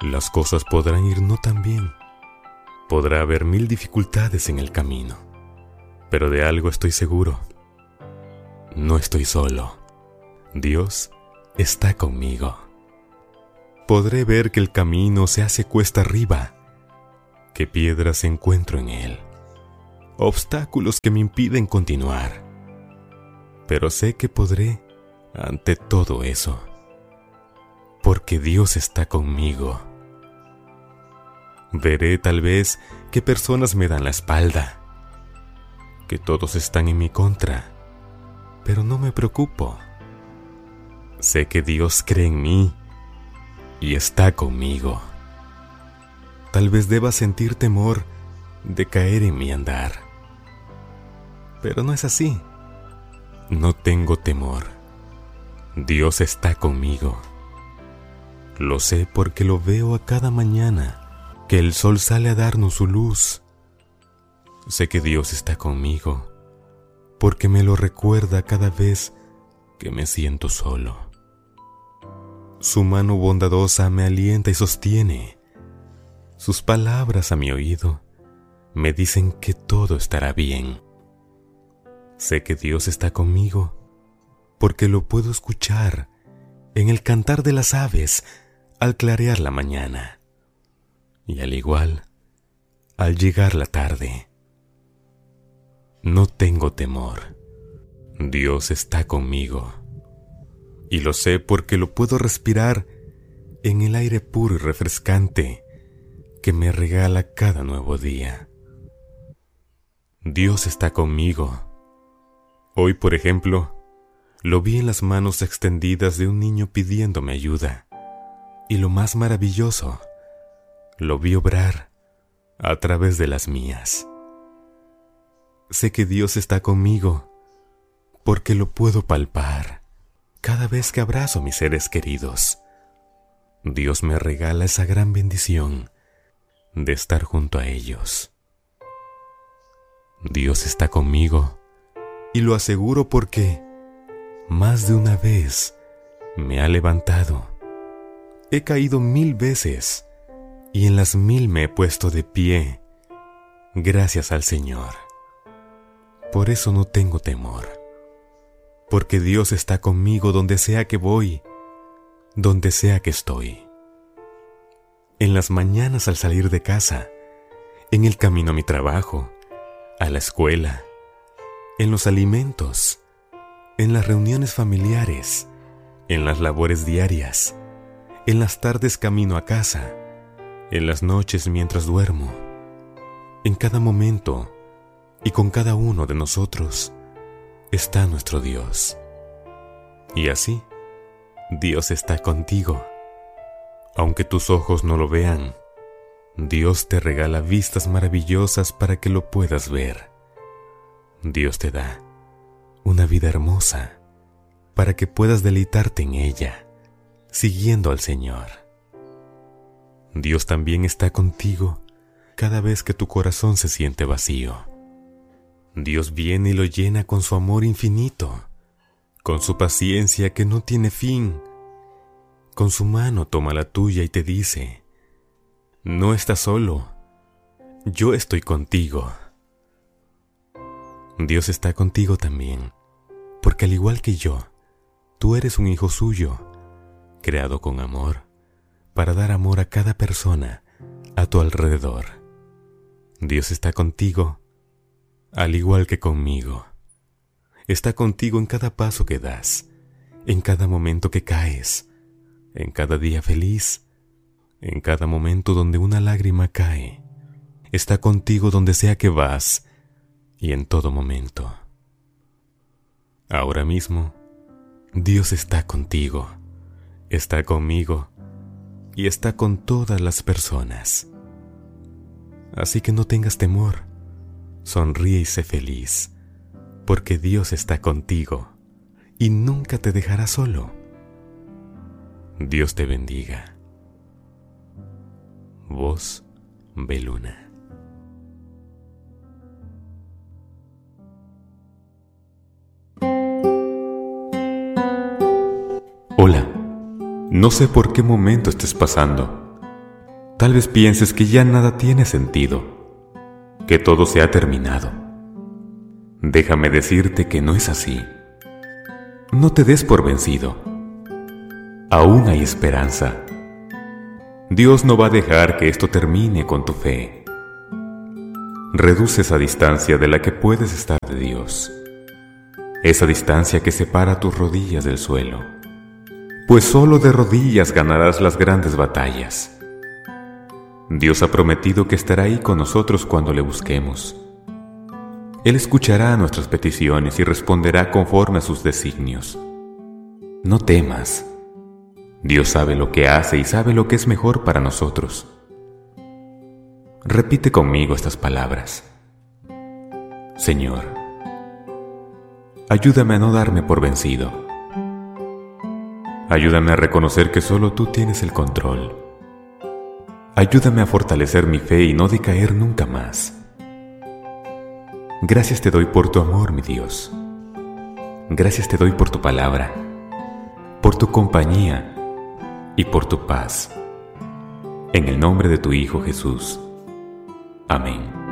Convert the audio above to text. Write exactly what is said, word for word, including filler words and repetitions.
Las cosas podrán ir no tan bien. Podrá haber mil dificultades en el camino. Pero de algo estoy seguro. No estoy solo. Dios está conmigo. Podré ver que el camino se hace cuesta arriba, que piedras encuentro en él, obstáculos que me impiden continuar. Pero sé que podré ante todo eso, porque Dios está conmigo. Veré tal vez que personas me dan la espalda, que todos están en mi contra, pero no me preocupo. Sé que Dios cree en mí y está conmigo. Tal vez deba sentir temor de caer en mi andar, pero no es así. No tengo temor. Dios está conmigo. Lo sé porque lo veo a cada mañana que el sol sale a darnos su luz. Sé que Dios está conmigo porque me lo recuerda cada vez que me siento solo. Su mano bondadosa me alienta y sostiene. Sus palabras a mi oído me dicen que todo estará bien. Sé que Dios está conmigo porque lo puedo escuchar en el cantar de las aves al clarear la mañana y al igual al llegar la tarde. No tengo temor. Dios está conmigo y lo sé porque lo puedo respirar en el aire puro y refrescante que me regala cada nuevo día. Dios está conmigo. Hoy, por ejemplo, lo vi en las manos extendidas de un niño pidiéndome ayuda. Y lo más maravilloso, lo vi obrar a través de las mías. Sé que Dios está conmigo porque lo puedo palpar cada vez que abrazo a mis seres queridos. Dios me regala esa gran bendición de estar junto a ellos. Dios está conmigo y lo aseguro porque más de una vez me ha levantado. He caído mil veces y en las mil me he puesto de pie, gracias al Señor. Por eso no tengo temor, porque Dios está conmigo donde sea que voy, donde sea que estoy. En las mañanas al salir de casa, en el camino a mi trabajo, a la escuela, en los alimentos, en las reuniones familiares, en las labores diarias, en las tardes camino a casa, en las noches mientras duermo, en cada momento y con cada uno de nosotros está nuestro Dios. Y así, Dios está contigo. Aunque tus ojos no lo vean, Dios te regala vistas maravillosas para que lo puedas ver. Dios te da una vida hermosa para que puedas deleitarte en ella, siguiendo al Señor. Dios también está contigo cada vez que tu corazón se siente vacío. Dios viene y lo llena con su amor infinito, con su paciencia que no tiene fin. Con su mano toma la tuya y te dice: no estás solo, yo estoy contigo. Dios está contigo también, porque al igual que yo, tú eres un hijo suyo, creado con amor, para dar amor a cada persona a tu alrededor. Dios está contigo, al igual que conmigo. Está contigo en cada paso que das, en cada momento que caes, en cada día feliz, en cada momento donde una lágrima cae. Está contigo donde sea que vas y en todo momento. Ahora mismo, Dios está contigo, está conmigo y está con todas las personas. Así que no tengas temor, sonríe y sé feliz, porque Dios está contigo y nunca te dejará solo. Dios te bendiga. Voz Beluna. Hola, no sé por qué momento estés pasando, Tal vez pienses que ya nada tiene sentido, que todo se ha terminado. Déjame decirte que no es así. No te des por vencido. Aún hay esperanza. Dios no va a dejar que esto termine con tu fe. Reduce esa distancia de la que puedes estar de Dios, esa distancia que separa tus rodillas del suelo, pues solo de rodillas ganarás las grandes batallas. Dios ha prometido que estará ahí con nosotros cuando le busquemos. Él escuchará nuestras peticiones y responderá conforme a sus designios. No temas. Dios sabe lo que hace y sabe lo que es mejor para nosotros. Repite conmigo estas palabras. Señor, ayúdame a no darme por vencido. Ayúdame a reconocer que solo tú tienes el control. Ayúdame a fortalecer mi fe y no decaer nunca más. Gracias te doy por tu amor, mi Dios. Gracias te doy por tu palabra, por tu compañía y por tu paz. En el nombre de tu Hijo Jesús. Amén.